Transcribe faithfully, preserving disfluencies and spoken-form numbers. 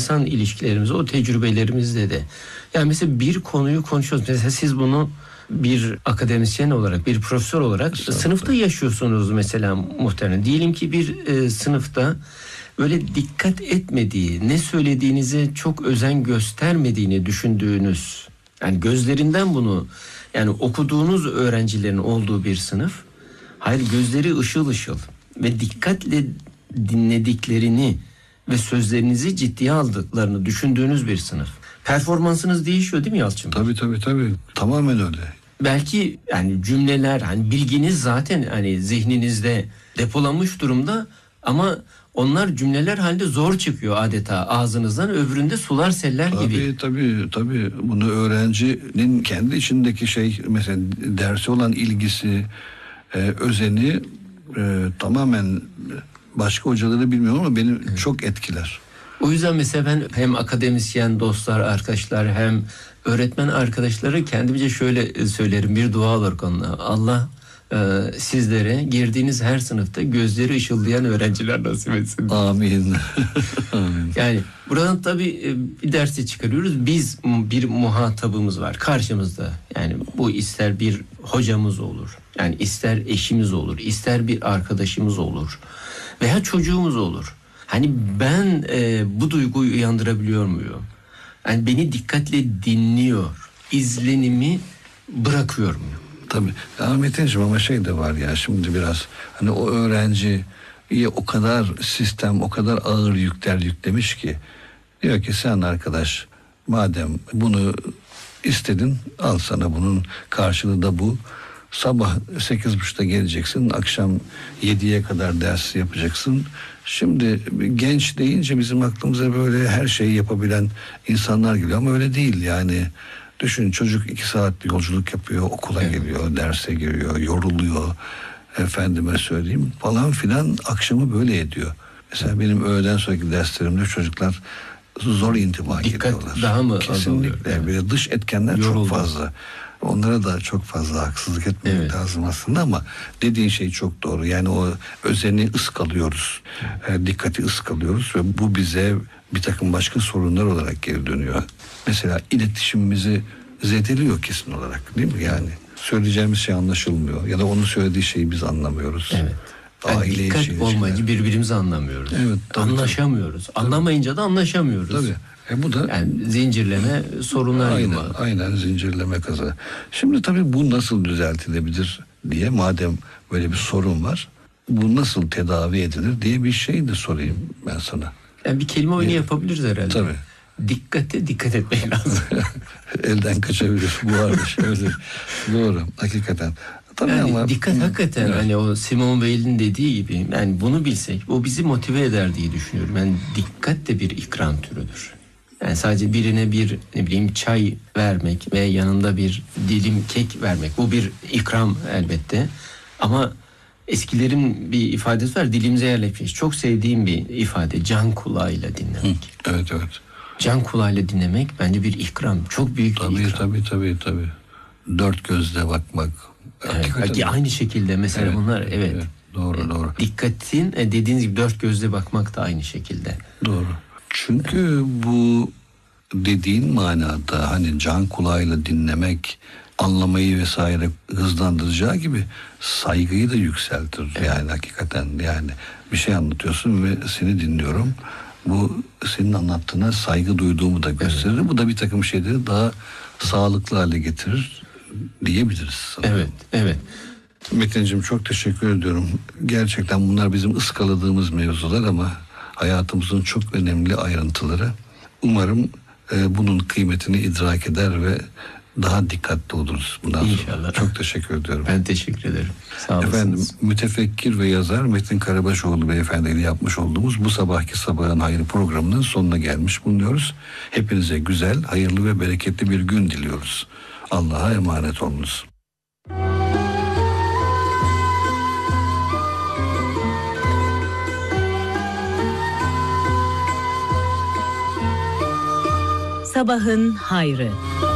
insan ilişkilerimiz, o tecrübelerimizde de. Yani mesela bir konuyu konuşuyoruz. Mesela siz bunu bir akademisyen olarak, bir profesör olarak Sınıfta. sınıfta yaşıyorsunuz mesela muhtemelen. Diyelim ki bir e, sınıfta böyle dikkat etmediği, ne söylediğinize çok özen göstermediğini düşündüğünüz, yani gözlerinden bunu, yani okuduğunuz öğrencilerin olduğu bir sınıf. Hayır, gözleri ışıl ışıl ve dikkatle dinlediklerini ve sözlerinizi ciddiye aldıklarını düşündüğünüz bir sınıf. Performansınız değişiyor değil mi Yalçın? Tabii tabii tabii. Tamamen öyle. Belki yani cümleler, hani bilginiz zaten hani zihninizde depolanmış durumda ama onlar cümleler halinde zor çıkıyor adeta ağzınızdan, öbüründe sular seller tabii, gibi. Tabii tabii. Bunu öğrencinin kendi içindeki şey, mesela dersi olan ilgisi, e, özeni e, tamamen başka hocaları bilmiyorum ama beni evet. çok etkiler. O yüzden mesela ben hem akademisyen dostlar, arkadaşlar hem öğretmen arkadaşları kendimce şöyle söylerim, bir dua olarak onunla. Allah e, sizlere girdiğiniz her sınıfta gözleri ışıldayan öğrenciler nasip etsin. Amin. Amin. Yani buradan tabii bir dersi çıkarıyoruz. Biz bir muhatabımız var karşımızda. Yani bu ister bir hocamız olur. Yani ister eşimiz olur, ister bir arkadaşımız olur veya çocuğumuz olur. Hani ben e, bu duyguyu uyandırabiliyor muyum? Yani beni dikkatle dinliyor, izlenimi bırakıyor muyum? Tabii. Ahmet'ciğim ama şey de var ya, şimdi biraz hani o öğrenciye o kadar sistem, o kadar ağır yükler yüklemiş ki diyor ki sen arkadaş madem bunu istedin, al sana bunun karşılığı da bu. Sabah sekiz buçukta geleceksin, akşam yediye kadar ders yapacaksın. Şimdi genç deyince bizim aklımıza böyle her şeyi yapabilen insanlar geliyor ama öyle değil yani. Düşün, çocuk iki saat bir yolculuk yapıyor, okula evet. geliyor, derse giriyor, yoruluyor, efendime söyleyeyim falan filan, akşamı böyle ediyor. Mesela benim öğleden sonraki derslerimde çocuklar zor intiba ediyorlar. Daha mı kesinlikle azalıyor? böyle dış etkenler Yoruldu. Çok fazla. Onlara da çok fazla haksızlık etmemek evet. lazım aslında ama dediğin şey çok doğru. Yani o özeni ıskalıyoruz, e, dikkati ıskalıyoruz ve bu bize bir takım başka sorunlar olarak geri dönüyor. Mesela iletişimimizi zedeliyor kesin olarak, değil mi? Yani söyleyeceğimiz şey anlaşılmıyor ya da onun söylediği şeyi biz anlamıyoruz. Evet. Yani dikkat olmayınca birbirimizi anlamıyoruz. Evet, tabii, anlaşamıyoruz. Tabii. Anlamayınca da anlaşamıyoruz. Tabii. E bu da yani zincirleme sorunlar aynen, gibi. Aynen zincirleme kaza. Şimdi tabii bu nasıl düzeltilebilir diye, madem böyle bir sorun var, bu nasıl tedavi edilir diye bir şey de sorayım ben sana. Yani bir kelime oyunu ee, yapabiliriz herhalde. Tabii. Dikkate dikkat etmek lazım. Elden kaçabilir bu arada. Şöyle. Doğru, hakikaten. Tabii yani ama, dikkat hı, hakikaten evet. Hani o Simone Weil'in dediği gibi, yani bunu bilsek o bizi motive eder diye düşünüyorum. Yani dikkat de bir ikram türüdür. Yani sadece birine bir ne bileyim çay vermek ve yanında bir dilim kek vermek, bu bir ikram elbette. Ama eskilerin bir ifadesi var, dilimize yerleşmiş. Çok sevdiğim bir ifade, can kulağıyla dinlemek. Hı, evet evet. Can kulağıyla dinlemek bence bir ikram, çok büyük tabii, bir ikram. Tabii tabii tabii. Dört gözle bakmak. Evet, aynı şekilde mesela evet, bunlar evet. evet doğru doğru. Dikkatin dediğiniz gibi dört gözle bakmak da aynı şekilde. Doğru. Çünkü bu dediğin manada hani can kulağıyla dinlemek anlamayı vesaire hızlandıracağı gibi saygıyı da yükseltir. Evet. Yani hakikaten yani bir şey anlatıyorsun ve seni dinliyorum. Bu senin anlattığına saygı duyduğumu da gösterir. Evet. Bu da bir takım şeyleri daha sağlıklı hale getirir diyebiliriz sanırım. Evet, evet. Metin'cim çok teşekkür ediyorum. Gerçekten bunlar bizim ıskaladığımız mevzular ama hayatımızın çok önemli ayrıntıları. Umarım e, bunun kıymetini idrak eder ve daha dikkatli oluruz bundan sonra. İnşallah. Çok teşekkür ediyorum. Ben teşekkür ederim. Sağ olasınız. Efendim, mütefekkir ve yazar Metin Karabaşoğlu beyefendiyle yapmış olduğumuz bu sabahki Sabahın Hayrı programının sonuna gelmiş bulunuyoruz. Hepinize güzel, hayırlı ve bereketli bir gün diliyoruz. Allah'a emanet olunuz. Sabahın Hayrı.